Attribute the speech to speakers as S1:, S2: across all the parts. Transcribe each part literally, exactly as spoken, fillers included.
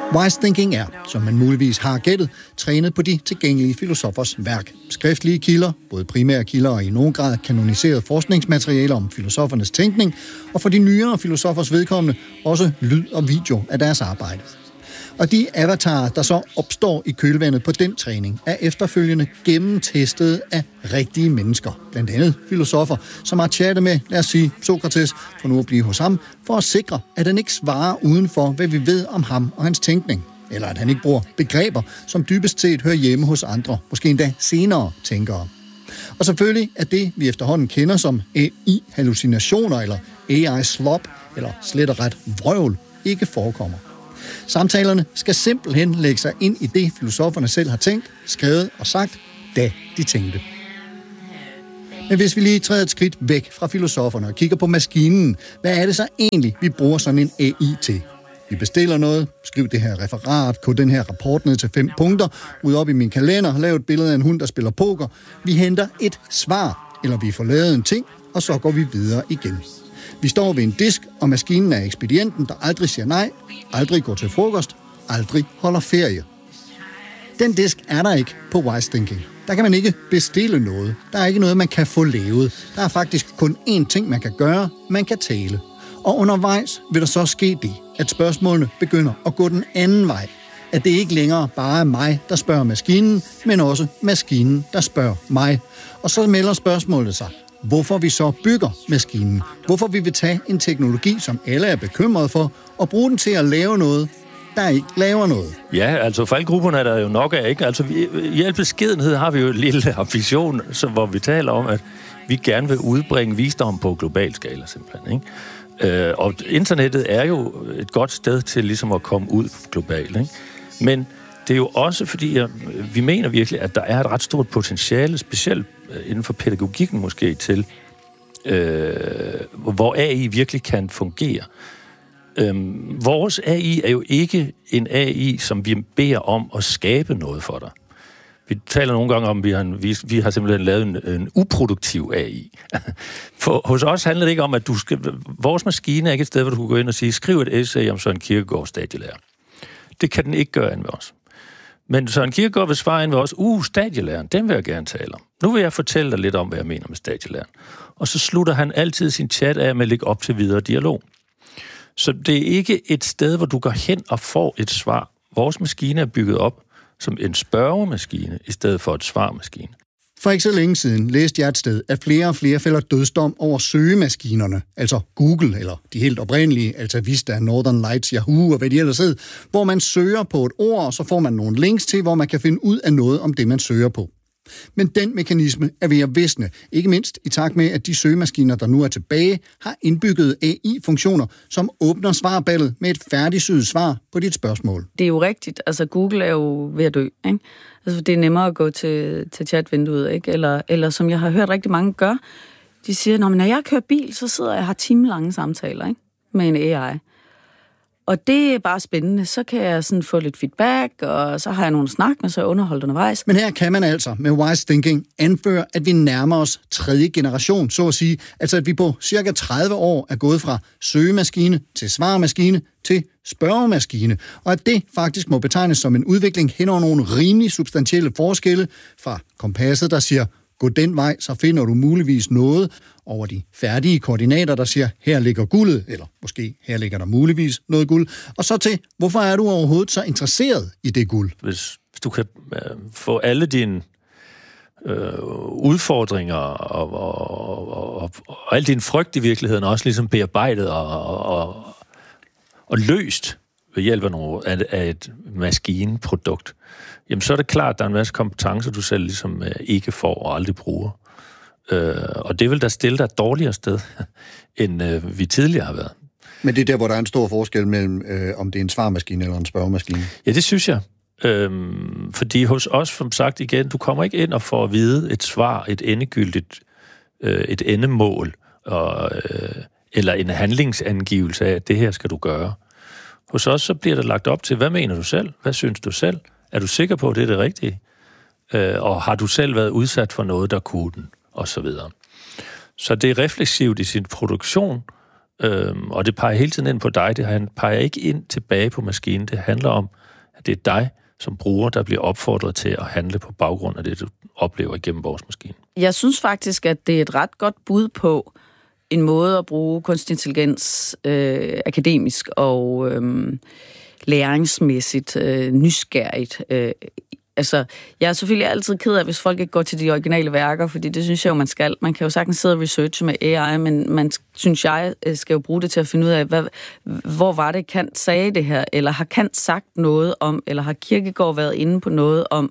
S1: Wise Thinking er, som man muligvis har gættet, trænet på de tilgængelige filosofers værk. Skriftlige kilder, både primære kilder og i nogen grad kanoniseret forskningsmateriale om filosofernes tænkning, og for de nyere filosofers vedkommende også lyd og video af deres arbejde. Og de avatarer, der så opstår i kølvandet på den træning, er efterfølgende gennemtestet af rigtige mennesker. Blandt andet filosofer, som har chattet med, lad os sige, Sokrates, for nu at blive hos ham, for at sikre, at han ikke svarer uden for, hvad vi ved om ham og hans tænkning. Eller at han ikke bruger begreber, som dybest set hører hjemme hos andre, måske endda senere tænkere. Og selvfølgelig er det, vi efterhånden kender som A I-hallucinationer eller A I-slop, eller slet og ret vrøvl, ikke forekommer. Samtalerne skal simpelthen lægge sig ind i det, filosoferne selv har tænkt, skrevet og sagt, da de tænkte. Men hvis vi lige træder et skridt væk fra filosoferne og kigger på maskinen, hvad er det så egentlig, vi bruger sådan en A I til? Vi bestiller noget, skriv det her referat, kod den her rapport ned til fem punkter, ud op i min kalender, lav et billede af en hund, der spiller poker. Vi henter et svar, eller vi får lavet en ting, og så går vi videre igen. Vi står ved en disk, og maskinen er ekspedienten, der aldrig siger nej, aldrig går til frokost, aldrig holder ferie. Den disk er der ikke på Wise Thinking. Der kan man ikke bestille noget. Der er ikke noget, man kan få lavet. Der er faktisk kun én ting, man kan gøre. Man kan tale. Og undervejs vil der så ske det, at spørgsmålene begynder at gå den anden vej. At det ikke længere bare er mig, der spørger maskinen, men også maskinen, der spørger mig. Og så melder spørgsmålet sig. Hvorfor vi så bygger maskinen. Hvorfor vi vil tage en teknologi, som alle er bekymrede for, og bruge den til at lave noget, der ikke laver noget.
S2: Ja, altså faldgrupperne er der jo nok af, ikke? Altså vi, i al beskedenhed har vi jo en lille ambition, så, hvor vi taler om, at vi gerne vil udbringe visdom på global skala, simpelthen, ikke? Øh, og internettet er jo et godt sted til ligesom at komme ud globalt, ikke? Men det er jo også fordi, at vi mener virkelig, at der er et ret stort potentiale, specielt inden for pædagogikken måske, til øh, hvor A I virkelig kan fungere. Øhm, vores A I er jo ikke en A I, som vi beder om at skabe noget for dig. Vi taler nogle gange om, at vi har, vi, vi har simpelthen lavet en, en uproduktiv A I. For hos os handler det ikke om, at du skal... Vores maskine er ikke et sted, hvor du kan gå ind og sige, skriv et essay om Søren Kierkegaard stadielærer. Det kan den ikke gøre ind ved os. Men Søren Kierkegaard vil svare ind ved os, uh, stadielæren, den vil jeg gerne tale om. Nu vil jeg fortælle dig lidt om, hvad jeg mener med stadielæren. Og så slutter han altid sin chat af med at lægge op til videre dialog. Så det er ikke et sted, hvor du går hen og får et svar. Vores maskine er bygget op som en spørgemaskine, i stedet for et svarmaskine.
S1: For ikke så længe siden læste jeg et sted, at flere og flere fælder dødsdom over søgemaskinerne, altså Google, eller de helt oprindelige, Alta Vista, Northern Lights, Yahoo og hvad de ellers hedder, hvor man søger på et ord, og så får man nogle links til, hvor man kan finde ud af noget om det, man søger på. Men den mekanisme er ved at visne, ikke mindst i takt med, at de søgemaskiner, der nu er tilbage, har indbygget A I-funktioner, som åbner svarballet med et færdigsyet svar på dit spørgsmål.
S3: Det er jo rigtigt. Altså, Google er jo ved at dø, ikke? Altså, det er nemmere at gå til, til chatvinduet, ikke? Eller, eller som jeg har hørt rigtig mange gør, de siger, når jeg kører bil, så sidder jeg og har timelange samtaler, ikke? Med en A I. Og det er bare spændende. Så kan jeg sådan få lidt feedback, og så har jeg nogle snak med, så jeg underholdt undervejs.
S1: Men her kan man altså med Wise Thinking anføre, at vi nærmer os tredje generation, så at sige. Altså at vi på cirka tredive år er gået fra søgemaskine til svarmaskine til spørgemaskine. Og at det faktisk må betegnes som en udvikling hen over nogle rimelig substantielle forskelle fra kompasset, der siger, gå den vej, så finder du muligvis noget, over de færdige koordinater, der siger, her ligger guldet, eller måske her ligger der muligvis noget guld, og så til, hvorfor er du overhovedet så interesseret i det guld?
S2: Hvis, hvis du kan øh, få alle dine øh, udfordringer og, og, og, og, og al din frygt i virkeligheden også ligesom bearbejdet og, og, og løst ved hjælp af, nogle, af, af et maskinprodukt, jamen så er det klart, at der er en masse kompetencer, du selv ligesom øh, ikke får og aldrig bruger. Øh, og det vil da stille dig et dårligere sted, end øh, vi tidligere har været.
S1: Men det er der, hvor der er en stor forskel mellem, øh, om det er en svarmaskine eller en spørgemaskine?
S2: Ja, det synes jeg. Øhm, fordi hos os, som sagt igen, du kommer ikke ind og får at vide et svar, et endegyldigt, øh, et endemål, og, øh, eller en handlingsangivelse af, at det her skal du gøre. Hos os så bliver der lagt op til, hvad mener du selv? Hvad synes du selv? Er du sikker på, at det er det rigtige? Øh, og har du selv været udsat for noget, der kunne den? Og så videre. Så det er refleksivt i sin produktion, Øhm, og det peger hele tiden ind på dig. Det peger ikke ind tilbage på maskinen. Det handler om, at det er dig som bruger, der bliver opfordret til at handle på baggrund af det, du oplever igennem vores maskine.
S3: Jeg synes faktisk, at det er et ret godt bud på en måde at bruge kunstig intelligens øh, akademisk og øh, læringsmæssigt, øh, nysgerrigt. Øh, altså, jeg er selvfølgelig altid ked af, hvis folk ikke går til de originale værker, fordi det synes jeg jo, man skal. Man kan jo sagtens sidde og researche med A I, men man, synes jeg, skal jo bruge det til at finde ud af, hvad, hvor var det Kant sagde det her, eller har Kant sagt noget om, eller har Kierkegaard været inde på noget om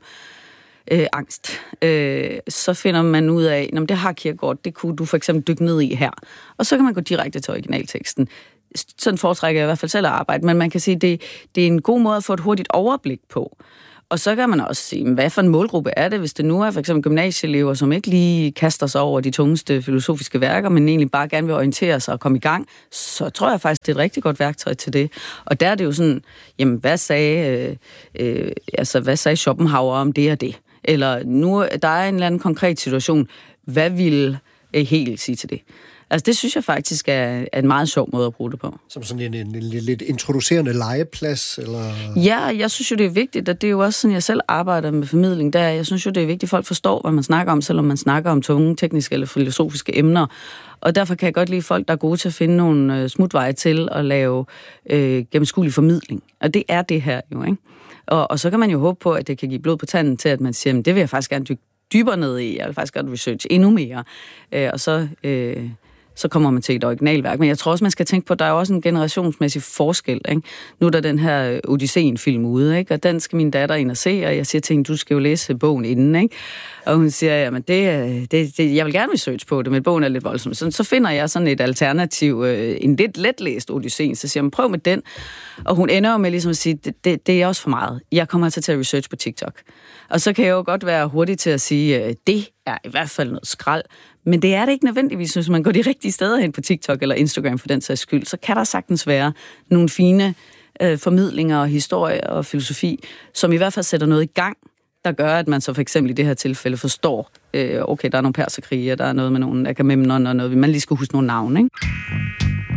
S3: øh, angst. Øh, så finder man ud af, at det har Kierkegaard, det kunne du for eksempel dykke ned i her. Og så kan man gå direkte til originalteksten. Sådan foretrækker jeg i hvert fald selv at arbejde, men man kan sige, at det, det er en god måde at få et hurtigt overblik på. Og så kan man også sige, hvad for en målgruppe er det, hvis det nu er for eksempel gymnasieelever, som ikke lige kaster sig over de tungeste filosofiske værker, men egentlig bare gerne vil orientere sig og komme i gang, så tror jeg faktisk, det er et rigtig godt værktøj til det. Og der er det jo sådan, jamen hvad sagde, øh, øh, altså, hvad sagde Schopenhauer om det og det? Eller nu, der er en eller anden konkret situation, hvad vil Hegel sige til det? Altså, det synes jeg faktisk er, er en meget sjov måde at bruge det på.
S4: Som sådan en, en, en lidt introducerende legeplads, eller?
S3: Ja, jeg synes jo, det er vigtigt, og det er jo også sådan, jeg selv arbejder med formidling der. Jeg synes jo, det er vigtigt, at folk forstår, hvad man snakker om, selvom man snakker om tunge, tekniske eller filosofiske emner. Og derfor kan jeg godt lide folk, der er gode til at finde nogle øh, smutveje til at lave øh, gennemskuelig formidling. Og det er det her jo, ikke? Og, og så kan man jo håbe på, at det kan give blod på tanden til, at man siger, det vil jeg faktisk gerne dykke dybere ned i. Jeg vil faktisk godt research endnu mere. Øh, og så... Øh, så kommer man til et originalværk. Men jeg tror også, man skal tænke på, at der er også en generationsmæssig forskel. Ikke? Nu er der den her Odysseen-film ude, ikke? Og den skal min datter ind og se, og jeg siger til hende, du skal jo læse bogen inden. Ikke? Og hun siger, jamen det, det, det, jeg vil gerne research på det, men bogen er lidt voldsom. Så, så finder jeg sådan et alternativ, en lidt letlæst Odysseen, så siger jeg, prøv med den. Og hun ender jo med ligesom at sige, det, det, det er også for meget. Jeg kommer altså til at research på TikTok. Og så kan jeg jo godt være hurtig til at sige, det er i hvert fald noget skrald. Men det er det ikke nødvendigvis, hvis man går de rigtige steder hen på TikTok eller Instagram for den sags skyld. Så kan der sagtens være nogle fine øh, formidlinger og historie og filosofi, som i hvert fald sætter noget i gang, der gør, at man så for eksempel i det her tilfælde forstår, øh, okay, der er nogle perserkrige, der er noget med nogle Agamemnon og noget, man lige skal huske nogle navne, ikke?